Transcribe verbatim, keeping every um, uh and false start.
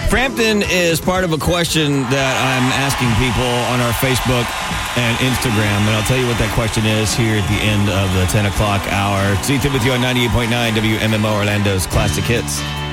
Frampton is part of a question that I'm asking people on our Facebook and Instagram, and I'll tell you what that question is here at the end of the ten o'clock hour. Z-Tip with you on ninety-eight point nine W M M O Orlando's Classic Hits.